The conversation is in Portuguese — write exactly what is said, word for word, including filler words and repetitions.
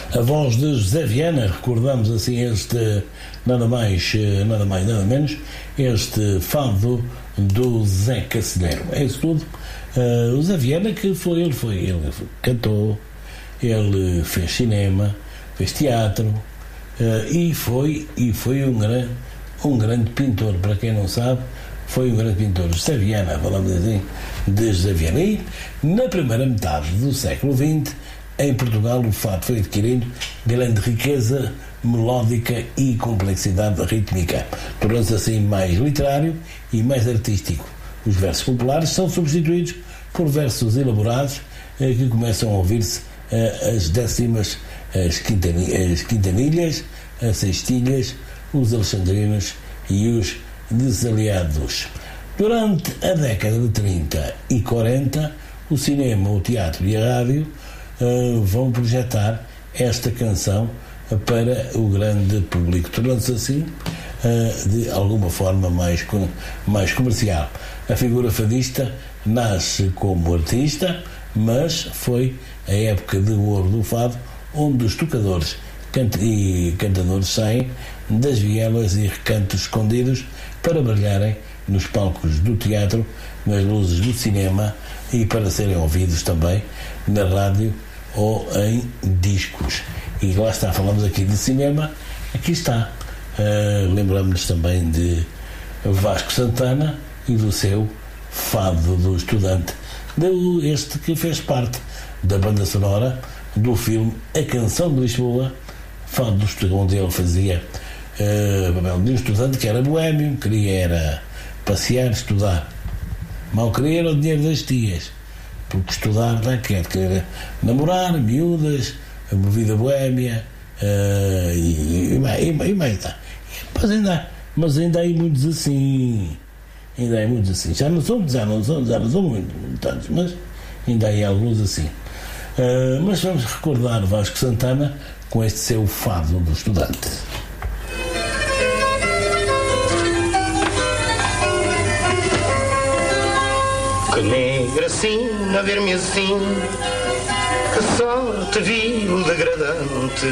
A voz de José Viana, recordamos assim este, nada mais, nada mais, nada menos, este fado do Zé Cacilheiro. É isso tudo. Uh, o Zé Viana, que foi, ele foi, ele cantou, ele fez cinema, fez teatro, uh, e foi, e foi um grande, um grande pintor, para quem não sabe, foi um grande pintor. José Viana, falamos assim, de José Viana. E na primeira metade do século vinte, em Portugal, o fado foi adquirindo grande riqueza melódica e complexidade rítmica, tornando-se assim mais literário e mais artístico. Os versos populares são substituídos por versos elaborados eh, que começam a ouvir-se eh, as décimas, as, quintani, as quintanilhas, as sextilhas, os alexandrinos e os desaliados. Durante a década de trinta e quarenta, o cinema, o teatro e a rádio Uh, vão projetar esta canção uh, para o grande público, tornando-se assim uh, de alguma forma mais, com, mais comercial. A figura fadista nasce como artista, mas foi a época de ouro do fado, onde os tocadores cant- e cantadores saem das vielas e recantos escondidos para brilharem nos palcos do teatro, nas luzes do cinema e para serem ouvidos também na rádio ou em discos. E lá está, falamos aqui de cinema, aqui está. Uh, lembramos-nos também de Vasco Santana e do seu Fado do Estudante, de este que fez parte da banda sonora do filme A Canção de Lisboa, Fado do Estudante, onde ele fazia uh, papel de um estudante que era boémio, queria era passear, estudar, mal queria era o dinheiro das tias, porque estudar não quer, quer namorar, miúdas, uma vida boémia, uh, e, e, e, e mais tá. Mas ainda, mas ainda há muitos assim, ainda há muitos assim, já não são, já não são, já não são muito, tantos, mas ainda há alguns assim. Uh, mas vamos recordar Vasco Santana com este seu Fado do Estudante. Que negra assim, a ver-me assim, que só te vi o degradante.